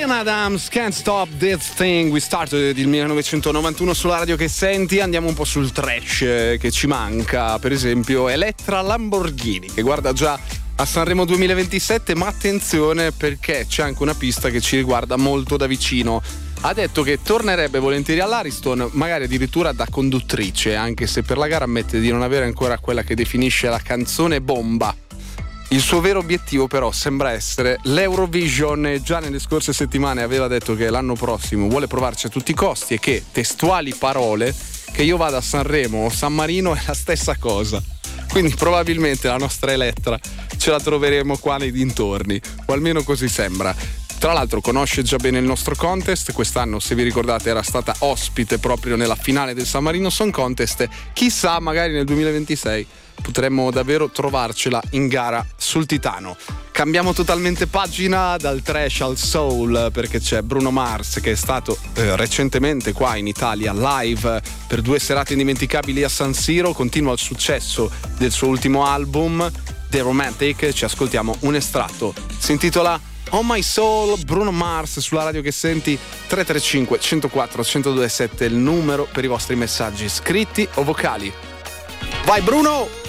Bryan Adams, Can't Stop This Thing. We Started il 1991 sulla radio che senti. Andiamo un po' sul trash che ci manca. Per esempio Elettra Lamborghini, che guarda già a Sanremo 2027, ma attenzione perché c'è anche una pista che ci riguarda molto da vicino. Ha detto che tornerebbe volentieri all'Ariston, magari addirittura da conduttrice, anche se per la gara ammette di non avere ancora quella che definisce la canzone bomba. Il suo vero obiettivo però sembra essere l'Eurovision, e già nelle scorse settimane aveva detto che l'anno prossimo vuole provarci a tutti i costi e che, testuali parole, che io vada a Sanremo o San Marino è la stessa cosa. Quindi probabilmente la nostra Elettra ce la troveremo qua nei dintorni, o almeno così sembra. Tra l'altro conosce già bene il nostro contest, quest'anno, se vi ricordate, era stata ospite proprio nella finale del San Marino Song Contest. Chissà, magari nel 2026 potremmo davvero trovarcela in gara sul Titano. Cambiamo totalmente pagina, dal trash al soul, perché c'è Bruno Mars che è stato recentemente qua in Italia live per 2 serate indimenticabili a San Siro. Continua il successo del suo ultimo album The Romantic. Ci ascoltiamo un estratto, si intitola On My Soul, Bruno Mars sulla radio che senti. 335 104 1027 il numero per i vostri messaggi scritti o vocali. Vai Bruno!